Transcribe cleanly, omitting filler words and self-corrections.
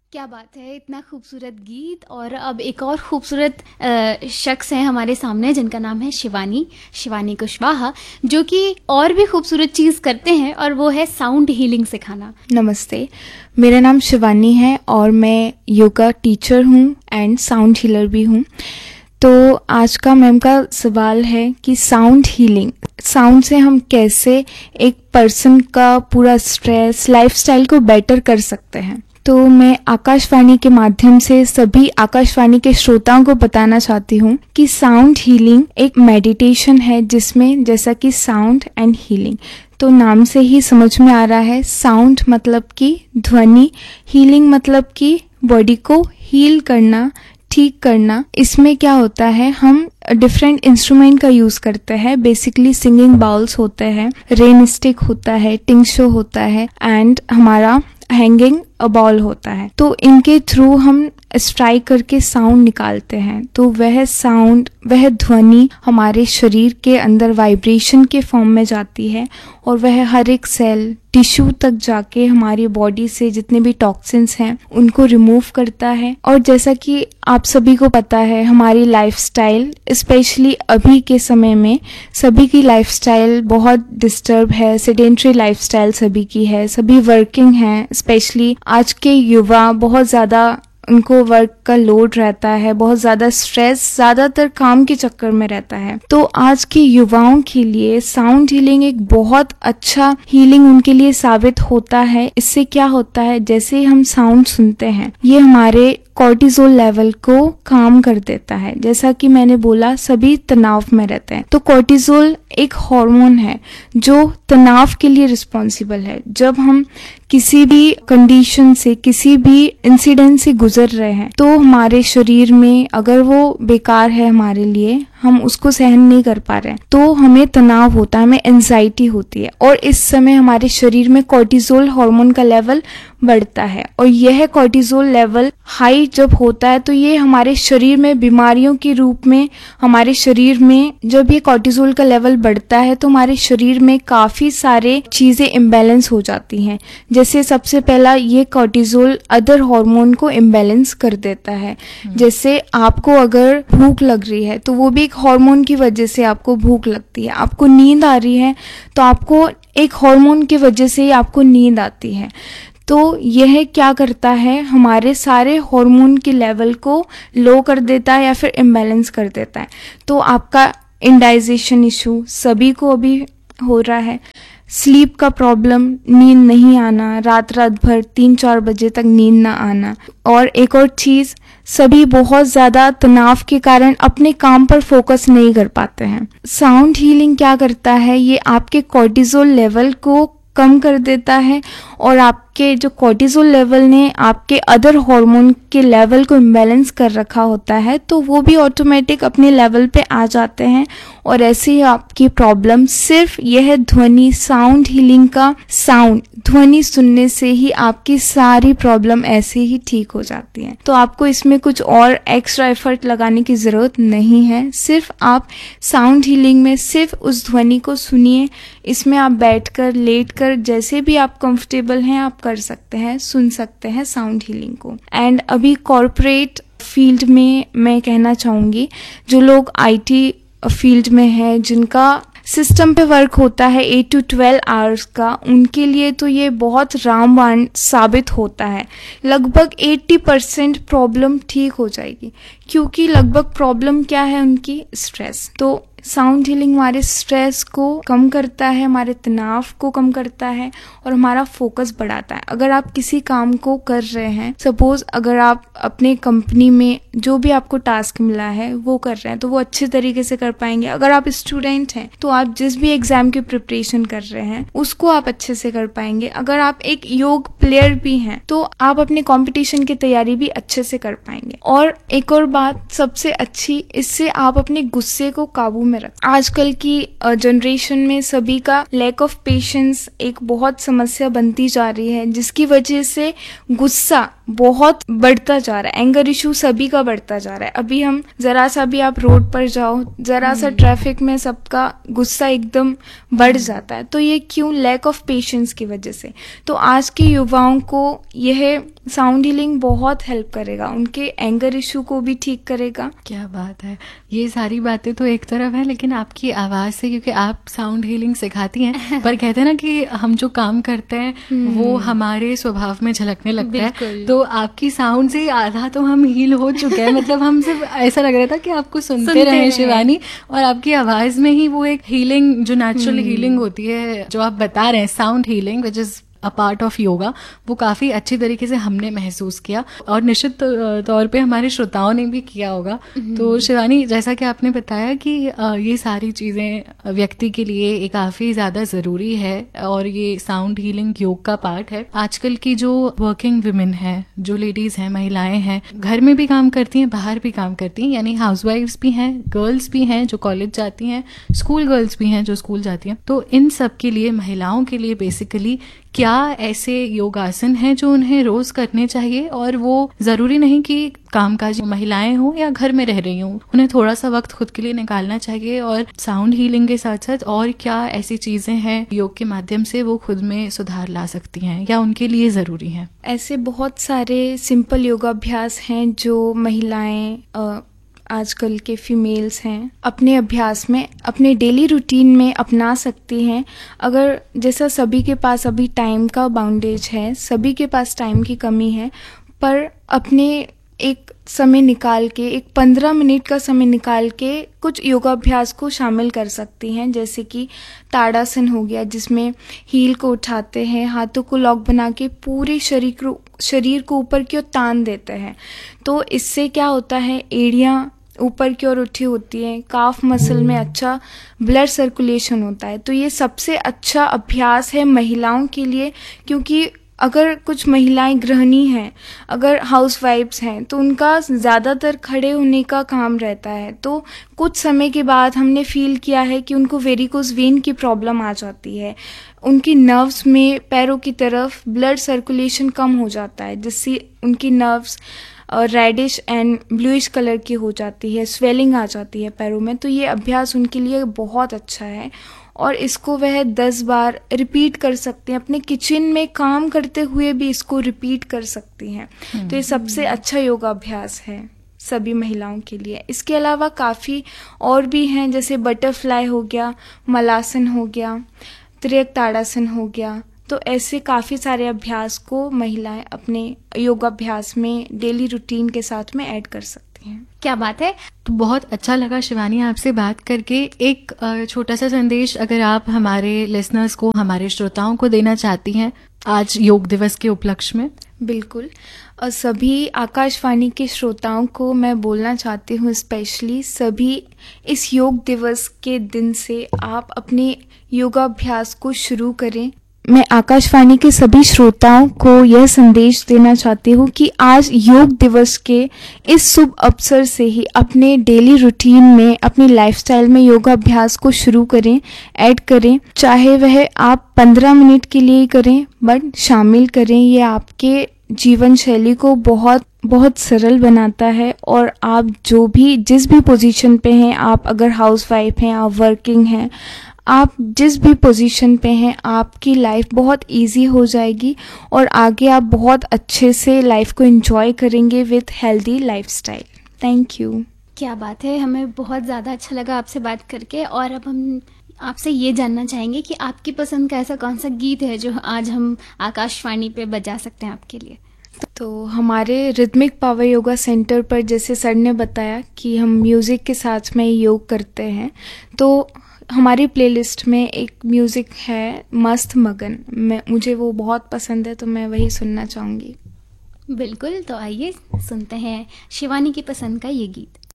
क्या बात है, इतना खूबसूरत गीत। और अब एक और खूबसूरत शख्स हैं हमारे सामने जिनका नाम है शिवानी, शिवानी कुशवाहा, जो कि और भी खूबसूरत चीज़ करते हैं और वो है साउंड हीलिंग सिखाना। नमस्ते, मेरा नाम शिवानी है और मैं योगा टीचर हूँ एंड साउंड हीलर भी हूँ। तो आज का मैम का सवाल है कि साउंड हीलिंग, साउंड से हम कैसे एक पर्सन का पूरा स्ट्रेस, लाइफस्टाइल को बेटर कर सकते हैं। तो मैं आकाशवाणी के माध्यम से सभी आकाशवाणी के श्रोताओं को बताना चाहती हूँ कि साउंड हीलिंग एक मेडिटेशन है, जिसमें जैसा कि साउंड एंड हीलिंग, तो नाम से ही समझ में आ रहा है, साउंड मतलब कि ध्वनि, हीलिंग मतलब कि बॉडी को हील करना, ठीक करना। इसमें क्या होता है, हम डिफरेंट इंस्ट्रूमेंट का यूज करते हैं। बेसिकली सिंगिंग बाउल्स होते हैं, रेन स्टिक होता है, टिंगशो होता है एंड हमारा हैंगिंग बॉल होता है। तो इनके थ्रू हम स्ट्राइक करके साउंड निकालते हैं। तो वह साउंड, वह ध्वनि हमारे शरीर के अंदर वाइब्रेशन के फॉर्म में जाती है और वह हर एक सेल, टिश्यू तक जाके हमारी बॉडी से जितने भी टॉक्सिन्स हैं उनको रिमूव करता है। और जैसा कि आप सभी को पता है, हमारी लाइफस्टाइल, स्पेशली अभी के समय में सभी की लाइफस्टाइल बहुत डिस्टर्ब है, सेडेंट्री लाइफस्टाइल सभी की है, सभी वर्किंग हैं। स्पेशली आज के युवा बहुत ज़्यादा, उनको वर्क का लोड रहता है, बहुत ज़्यादा स्ट्रेस ज़्यादातर काम के चक्कर में रहता है। तो आज के युवाओं के लिए साउंड हीलिंग एक बहुत अच्छा हीलिंग उनके लिए साबित होता है। इससे क्या होता है, जैसे हम साउंड सुनते हैं, ये हमारे कॉर्टिसोल लेवल को काम कर देता है। जैसा कि मैंने बोला, सभी तनाव में रहते हैं, तो कॉर्टिसोल एक हार्मोन है जो तनाव के लिए रिस्पॉन्सिबल है। जब हम किसी भी कंडीशन से, किसी भी इंसिडेंट से गुजर रहे हैं, तो हमारे शरीर में अगर वो बेकार है हमारे लिए, हम उसको सहन नहीं कर पा रहे हैं, तो हमें तनाव होता है, हमें एंजाइटी होती है और इस समय हमारे शरीर में कॉर्टिसोल हार्मोन का लेवल बढ़ता है। और यह कॉर्टिसोल लेवल हाई जब होता है तो ये हमारे शरीर में बीमारियों के रूप में, हमारे शरीर में जब ये कॉर्टिसोल का लेवल बढ़ता है तो हमारे शरीर में काफी सारे चीजें इम्बैलेंस हो जाती हैं। जैसे सबसे पहला, ये कॉर्टिसोल अदर हार्मोन को इम्बैलेंस कर देता है। जैसे आपको अगर भूख लग रही है तो वो भी एक हार्मोन की वजह से आपको भूख लगती है। आपको नींद आ रही है तो आपको एक हार्मोन की वजह से ही आपको नींद आती है। तो यह क्या करता है, हमारे सारे हार्मोन के लेवल को लो कर देता है या फिर इम्बैलेंस कर देता है। तो आपका इंडाइजेशन इशू सभी को अभी हो रहा है, स्लीप का प्रॉब्लम, नींद नहीं आना, रात भर 3-4 बजे तक नींद ना आना। और एक और चीज़, सभी बहुत ज़्यादा तनाव के कारण अपने काम पर फोकस नहीं कर पाते हैं। साउंड हीलिंग क्या करता है, ये आपके कॉर्टिसोल लेवल को कम कर देता है और आपके जो कॉर्टिसोल लेवल ने आपके अदर हार्मोन के लेवल को इम्बैलेंस कर रखा होता है, तो वो भी ऑटोमेटिक अपने लेवल पे आ जाते हैं। और ऐसे ही आपकी प्रॉब्लम, सिर्फ यह ध्वनि, साउंड हीलिंग का साउंड, ध्वनि सुनने से ही आपकी सारी प्रॉब्लम ऐसे ही ठीक हो जाती है। तो आपको इसमें कुछ और एक्स्ट्रा एफर्ट लगाने की ज़रूरत नहीं है। सिर्फ आप साउंड हीलिंग में सिर्फ उस ध्वनि को सुनिए। इसमें आप बैठकर, लेटकर, जैसे भी आप कंफर्टेबल हैं आप कर सकते हैं, सुन सकते हैं साउंड हीलिंग को। एंड अभी कॉर्पोरेट फील्ड में मैं कहना चाहूँगी, जो लोग IT फील्ड में है, जिनका सिस्टम पे वर्क होता है 8 to 12 आवर्स का, उनके लिए तो ये बहुत रामबाण साबित होता है। लगभग 80% प्रॉब्लम ठीक हो जाएगी, क्योंकि लगभग प्रॉब्लम क्या है उनकी, स्ट्रेस। तो साउंड हीलिंग हमारे स्ट्रेस को कम करता है, हमारे तनाव को कम करता है और हमारा फोकस बढ़ाता है। अगर आप किसी काम को कर रहे हैं, सपोज अगर आप अपने कंपनी में जो भी आपको टास्क मिला है वो कर रहे हैं, तो वो अच्छे तरीके से कर पाएंगे। अगर आप स्टूडेंट हैं तो आप जिस भी एग्जाम की प्रिपरेशन कर रहे हैं उसको आप अच्छे से कर पाएंगे। अगर आप एक योग प्लेयर भी हैं तो आप अपने कॉम्पिटिशन की तैयारी भी अच्छे से कर पाएंगे। और एक और बात सबसे अच्छी, इससे आप अपने गुस्से को काबू में रख। आजकल की जनरेशन में सभी का लैक ऑफ पेशेंस एक बहुत समस्या बनती जा रही है, जिसकी वजह से गुस्सा बहुत बढ़ता जा रहा है, एंगर इशू सभी का बढ़ता जा रहा है। अभी हम जरा सा भी आप रोड पर जाओ, जरा सा ट्रैफिक में सबका गुस्सा एकदम बढ़ जाता है। तो ये क्यों? लैक ऑफ पेशेंस की वजह से। तो आज के युवाओं को यह साउंड हीलिंग बहुत हेल्प करेगा, उनके एंगर इशू को भी ठीक करेगा। क्या बात है। ये सारी बातें तो एक तरफ है, लेकिन आपकी आवाज़ से, क्योंकि आप साउंड हीलिंग सिखाती हैं, पर कहते हैं ना कि हम जो काम करते हैं वो हमारे स्वभाव में झलकने लगता है। तो आपकी साउंड से आधा तो हम हील हो चुके हैं। मतलब हम सिर्फ ऐसा लग रहा था कि आपको सुनते रहे शिवानी, और आपकी आवाज़ में ही वो एक हीलिंग, जो नेचुरल हीलिंग होती है, जो आप बता रहे हैं, sound healing which is a part of yoga, वो काफ़ी अच्छी तरीके से हमने महसूस किया, और निश्चित तौर पे हमारे श्रोताओं ने भी किया होगा। तो शिवानी, जैसा कि आपने बताया कि ये सारी चीज़ें व्यक्ति के लिए काफ़ी ज़्यादा ज़रूरी है, और ये साउंड हीलिंग योग का पार्ट है। आजकल की जो वर्किंग वुमेन है, जो लेडीज़ हैं, महिलाएं हैं, घर में भी काम करती हैं, बाहर भी काम करती हैं, यानी हाउसवाइफ्स भी हैं, गर्ल्स भी हैं जो कॉलेज जाती हैं, स्कूल गर्ल्स भी हैं जो स्कूल जाती हैं। तो इन सब के लिए, महिलाओं के लिए बेसिकली क्या ऐसे योगासन हैं जो उन्हें रोज करने चाहिए? और वो जरूरी नहीं कि कामकाजी महिलाएं हों या घर में रह रही हों, उन्हें थोड़ा सा वक्त खुद के लिए निकालना चाहिए। और साउंड हीलिंग के साथ साथ और क्या ऐसी चीजें हैं योग के माध्यम से वो खुद में सुधार ला सकती हैं या उनके लिए जरूरी हैं? ऐसे बहुत सारे सिंपल योगाभ्यास हैं जो महिलाएं, आजकल के फीमेल्स हैं, अपने अभ्यास में, अपने डेली रूटीन में अपना सकती हैं। अगर जैसा सभी के पास अभी टाइम का बाउंडेज है, सभी के पास टाइम की कमी है, पर अपने एक समय निकाल के, एक 15 मिनट का समय निकाल के कुछ योगाभ्यास को शामिल कर सकती हैं। जैसे कि ताड़ासन हो गया, जिसमें हील को उठाते हैं, हाथों को लॉक बना के पूरे शरीर को ऊपर की ओर तान देते हैं। तो इससे क्या होता है, एड़ियाँ ऊपर की ओर उठी होती हैं, काफ मसल में अच्छा ब्लड सर्कुलेशन होता है। तो ये सबसे अच्छा अभ्यास है महिलाओं के लिए, क्योंकि अगर कुछ महिलाएं गृहिणी हैं, अगर हाउसवाइफ्स हैं, तो उनका ज़्यादातर खड़े होने का काम रहता है। तो कुछ समय के बाद हमने फील किया है कि उनको वेरिकोज वेन की प्रॉब्लम आ जाती है, उनकी नर्व्स में पैरों की तरफ ब्लड सर्कुलेशन कम हो जाता है, जिससे उनकी nerves reddish and bluish colour की हो जाती है, स्वेलिंग आ जाती है पैरों में। तो ये अभ्यास उनके लिए बहुत अच्छा है, और इसको वह 10 बार रिपीट कर सकते हैं। अपने किचन में काम करते हुए भी इसको रिपीट कर सकती हैं। तो ये सबसे अच्छा योगाभ्यास है सभी महिलाओं के लिए। इसके अलावा काफ़ी और भी हैं, जैसे बटरफ्लाई हो गया, मलासन हो गया, त्रियक ताड़ासन हो गया। तो ऐसे काफ़ी सारे अभ्यास को महिलाएं अपने योगाभ्यास में डेली रूटीन के साथ में ऐड कर सकती हैं। क्या बात है। तो बहुत अच्छा लगा शिवानी आपसे बात करके। एक छोटा सा संदेश अगर आप हमारे लिसनर्स को, हमारे श्रोताओं को देना चाहती हैं आज योग दिवस के उपलक्ष्य में। बिल्कुल, सभी आकाशवाणी के श्रोताओं को मैं बोलना चाहती हूँ, स्पेशली सभी इस योग दिवस के दिन से आप अपने योगाभ्यास को शुरू करें। मैं आकाशवाणी के सभी श्रोताओं को यह संदेश देना चाहती हूँ कि आज योग दिवस के इस शुभ अवसर से ही अपने डेली रूटीन में, अपनी लाइफस्टाइल में योगाभ्यास को शुरू करें, ऐड करें। चाहे वह आप 15 मिनट के लिए करें, बट शामिल करें। ये आपके जीवन शैली को बहुत बहुत सरल बनाता है, और आप जो भी जिस भी पोजीशन पे हैं, आप अगर हाउसवाइफ हैं, आप वर्किंग हैं, आप जिस भी पोजीशन पे हैं, आपकी लाइफ बहुत इजी हो जाएगी, और आगे आप बहुत अच्छे से लाइफ को एंजॉय करेंगे with healthy lifestyle. Thank you. क्या बात है, हमें बहुत ज़्यादा अच्छा लगा आपसे बात करके। और अब हम आपसे ये जानना चाहेंगे कि आपकी पसंद का ऐसा कौन सा गीत है जो आज हम आकाशवाणी पे बजा सकते हैं आपके लिए? तो हमारे रिदमिक पावर योगा सेंटर पर, जैसे सर ने बताया कि हम म्यूज़िक के साथ में योग करते हैं, तो हमारी प्लेलिस्ट में एक म्यूज़िक है मस्त मगन, मुझे वो बहुत पसंद है, तो मैं वही सुनना चाहूँगी। बिल्कुल, तो आइए सुनते हैं शिवानी की पसंद का ये गीत।